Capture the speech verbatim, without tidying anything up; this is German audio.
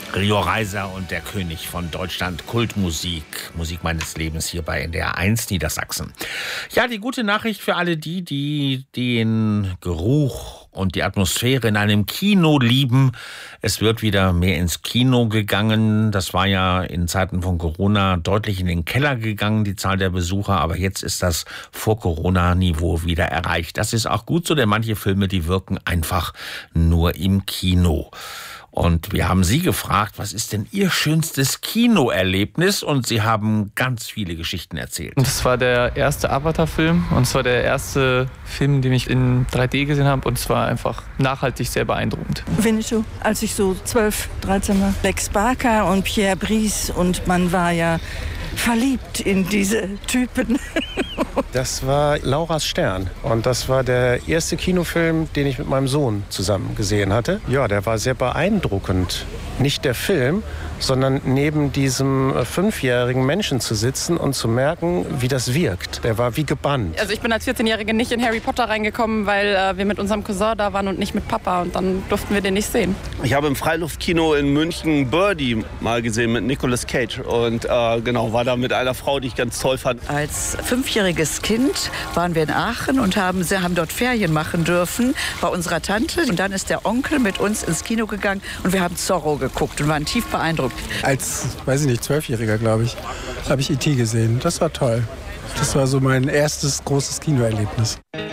Rio Reiser und der König von Deutschland, Kultmusik, Musik meines Lebens hier bei N D R eins Niedersachsen. Ja, die gute Nachricht für alle die, die den Geruch und die Atmosphäre in einem Kino lieben. Es wird wieder mehr ins Kino gegangen. Das war ja in Zeiten von Corona deutlich in den Keller gegangen, die Zahl der Besucher. Aber jetzt ist das Vor-Corona-Niveau wieder erreicht. Das ist auch gut so, denn manche Filme, die wirken einfach nur im Kino. Und wir haben Sie gefragt, was ist denn Ihr schönstes Kinoerlebnis? Und Sie haben ganz viele Geschichten erzählt. Das war der erste Avatar-Film. Und zwar der erste Film, den ich in drei D gesehen habe. Und zwar einfach nachhaltig sehr beeindruckend. Winnetou, als ich so zwölf, dreizehn war. Lex Barker und Pierre Brice. Und man war ja verliebt in diese Typen. Das war Laura's Stern. Und das war der erste Kinofilm, den ich mit meinem Sohn zusammen gesehen hatte. Ja, der war sehr beeindruckend. Nicht der Film, sondern neben diesem fünfjährigen Menschen zu sitzen und zu merken, wie das wirkt. Der war wie gebannt. Also ich bin als vierzehnjährige nicht in Harry Potter reingekommen, weil äh, wir mit unserem Cousin da waren und nicht mit Papa. Und dann durften wir den nicht sehen. Ich habe im Freiluftkino in München Birdie mal gesehen mit Nicolas Cage. Und äh, genau, war da mit einer Frau, die ich ganz toll fand. Als fünfjähriges Kind waren wir in Aachen und haben, sie haben dort Ferien machen dürfen bei unserer Tante. Und dann ist der Onkel mit uns ins Kino gegangen und wir haben Zorro geguckt und waren tief beeindruckt. Als, weiß ich nicht, Zwölfjähriger, glaube ich, habe ich E T gesehen. Das war toll. Das war so mein erstes großes Kinoerlebnis.